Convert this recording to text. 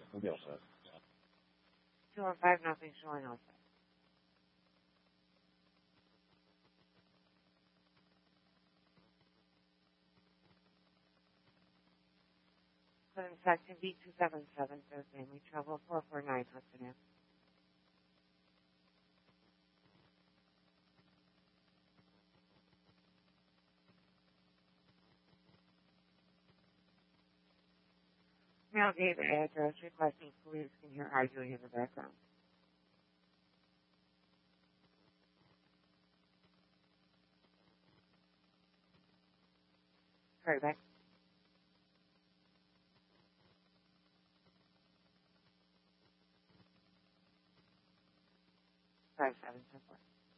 5 outside. 215, nothing showing outside. Clearing section B277, Thursday, we travel 449, Hudson Ave. Now gave the address requesting police can hear arguing in the background. Sorry, back. 5774.